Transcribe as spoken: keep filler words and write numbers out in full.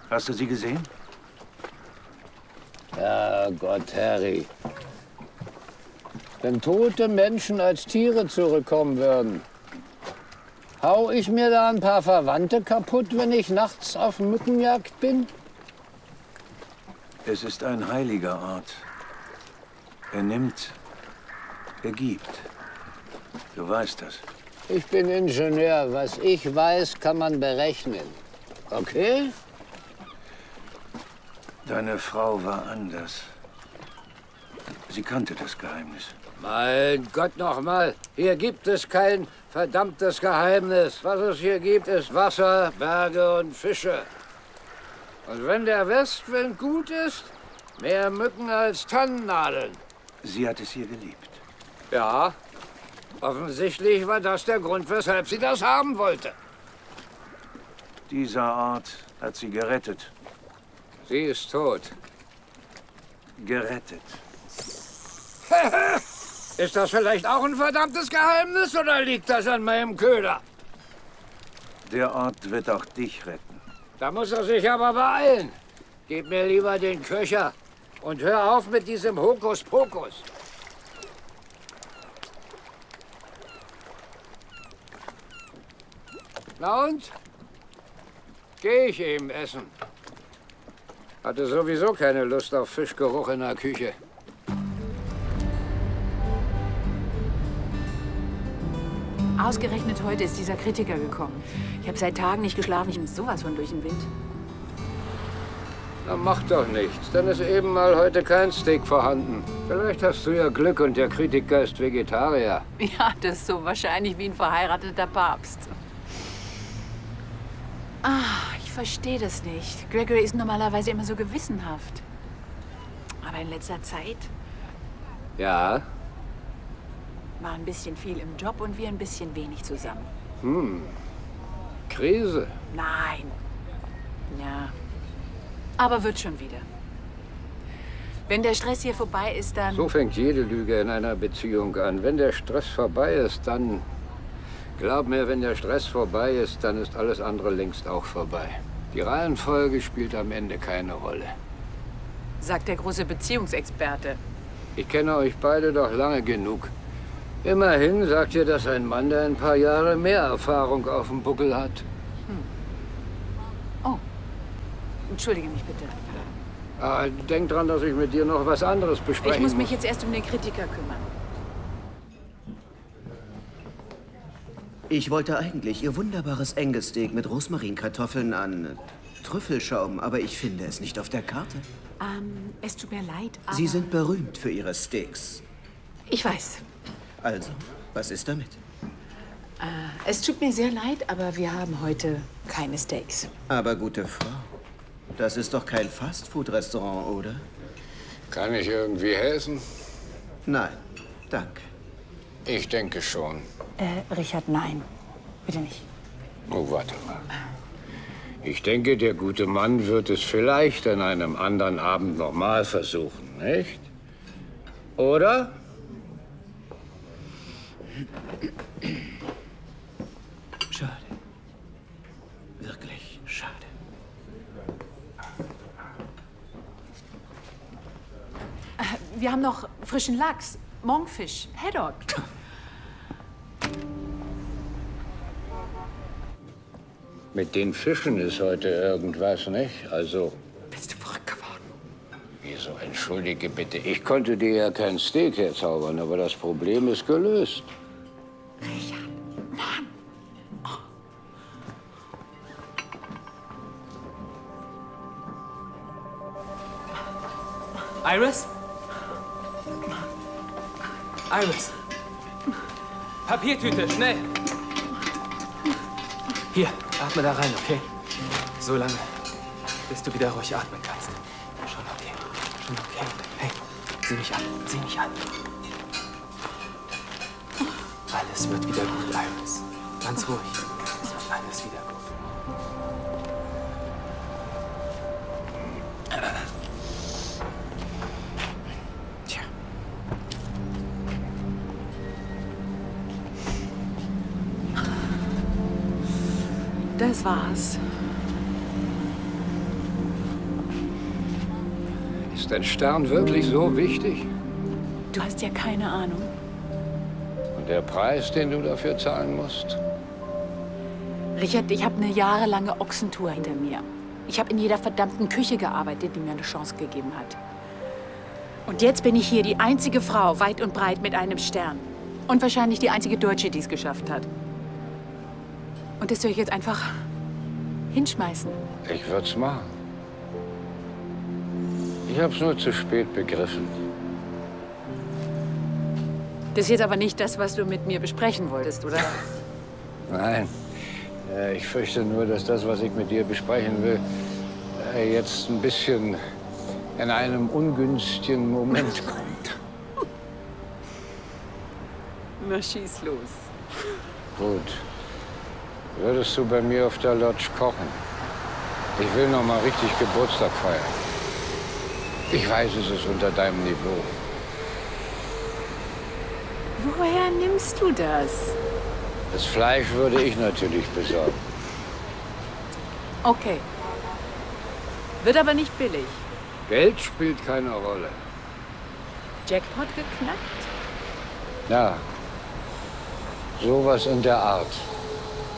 Hast du sie gesehen? Herrgott, Harry. Wenn tote Menschen als Tiere zurückkommen würden, hau ich mir da ein paar Verwandte kaputt, wenn ich nachts auf Mückenjagd bin? Es ist ein heiliger Ort. Er nimmt, er gibt. Du weißt das. Ich bin Ingenieur. Was ich weiß, kann man berechnen. Okay? Deine Frau war anders. Sie kannte das Geheimnis. Mein Gott, noch mal. Hier gibt es kein verdammtes Geheimnis. Was es hier gibt, ist Wasser, Berge und Fische. Und wenn der Westwind gut ist, mehr Mücken als Tannennadeln. Sie hat es hier geliebt. Ja, offensichtlich war das der Grund, weshalb sie das haben wollte. Dieser Ort hat sie gerettet. Sie ist tot. Gerettet. Ist das vielleicht auch ein verdammtes Geheimnis oder liegt das an meinem Köder? Der Ort wird auch dich retten. Da muss er sich aber beeilen. Gib mir lieber den Köcher und hör auf mit diesem Hokuspokus. Na und? Geh ich eben essen. Hatte sowieso keine Lust auf Fischgeruch in der Küche. Ausgerechnet heute ist dieser Kritiker gekommen. Ich habe seit Tagen nicht geschlafen. Ich bin sowas von durch den Wind. Na, macht doch nichts. Dann ist eben mal heute kein Steak vorhanden. Vielleicht hast du ja Glück und der Kritiker ist Vegetarier. Ja, das ist so wahrscheinlich wie ein verheirateter Papst. Ah, ich verstehe das nicht. Gregory ist normalerweise immer so gewissenhaft. Aber in letzter Zeit Ja? war ein bisschen viel im Job und wir ein bisschen wenig zusammen. Hm. Krise. Nein. Ja. Aber wird schon wieder. Wenn der Stress hier vorbei ist, dann... So fängt jede Lüge in einer Beziehung an. Wenn der Stress vorbei ist, dann... Glaub mir, wenn der Stress vorbei ist, dann ist alles andere längst auch vorbei. Die Reihenfolge spielt am Ende keine Rolle. Sagt der große Beziehungsexperte. Ich kenne euch beide doch lange genug. Immerhin sagt ihr, dass ein Mann, der ein paar Jahre mehr Erfahrung auf dem Buckel hat. Hm. Oh. Entschuldige mich bitte. Ah, denk dran, dass ich mit dir noch was anderes besprechen Ich muss mich jetzt erst um den Kritiker kümmern. Ich wollte eigentlich Ihr wunderbares Angus-Steak mit Rosmarinkartoffeln an Trüffelschaum, aber ich finde es nicht auf der Karte. Ähm, es tut mir leid, aber... Sie sind berühmt für Ihre Steaks. Ich weiß. Also, was ist damit? Äh, es tut mir sehr leid, aber wir haben heute keine Steaks. Aber gute Frau, das ist doch kein Fastfood-Restaurant, oder? Kann ich irgendwie helfen? Nein, danke. Ich denke schon. Äh, Richard, nein. Bitte nicht. Oh, warte mal. Ich denke, der gute Mann wird es vielleicht an einem anderen Abend noch mal versuchen, nicht? Oder? Schade. Wirklich schade. Äh, wir haben noch frischen Lachs, Monkfisch, Haddock. Mit den Fischen ist heute irgendwas, nicht? Also... Bist du verrückt geworden? Wieso? Entschuldige bitte. Ich konnte dir ja kein Steak herzaubern, aber das Problem ist gelöst. Richard, Mann. Oh. Iris? Iris. Papiertüte, schnell. Hier, atme da rein, okay? So lange, bis du wieder ruhig atmen kannst. Schon okay, schon okay. Hey, sieh mich an, sieh mich an. Alles wird wieder gut, Iris. Ganz ruhig. Es wird alles wieder gut. Tja. Das war's. Ist dein Stern wirklich so wichtig? Du hast ja keine Ahnung. Und der Preis, den du dafür zahlen musst? Richard, ich habe eine jahrelange Ochsentour hinter mir. Ich habe in jeder verdammten Küche gearbeitet, die mir eine Chance gegeben hat. Und jetzt bin ich hier die einzige Frau weit und breit mit einem Stern. Und wahrscheinlich die einzige Deutsche, die es geschafft hat. Und das soll ich jetzt einfach hinschmeißen? Ich würde es machen. Ich habe es nur zu spät begriffen. Das ist jetzt aber nicht das, was du mit mir besprechen wolltest, oder? Nein. Äh, Ich fürchte nur, dass das, was ich mit dir besprechen will, äh, jetzt ein bisschen in einem ungünstigen Moment kommt. Na, schieß los. Gut. Würdest du bei mir auf der Lodge kochen? Ich will noch mal richtig Geburtstag feiern. Ich weiß, es ist unter deinem Niveau. Woher nimmst du das? Das Fleisch würde ich natürlich besorgen. Okay. Wird aber nicht billig. Geld spielt keine Rolle. Jackpot geknackt? Ja, sowas in der Art.